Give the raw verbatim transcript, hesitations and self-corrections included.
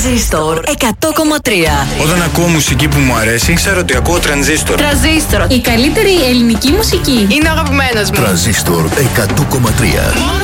Τρανζίστορ εκατό κόμμα τρία. Όταν ακούω μουσική που μου αρέσει, ξέρω ότι ακούω Τρανζίστορ. Τρανζίστορ. Η καλύτερη ελληνική μουσική. Είναι ο αγαπημένος μου. Τρανζίστορ εκατό κόμμα τρία.